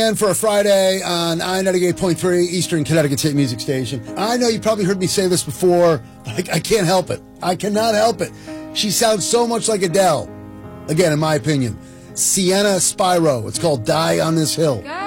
And for a Friday on I-98.3 Eastern Connecticut State Music Station. I know you probably heard me say this before, but I can't help it. I cannot help it. She sounds so much like Adele. Again, in my opinion. Sienna Spyro. It's called Die on This Hill.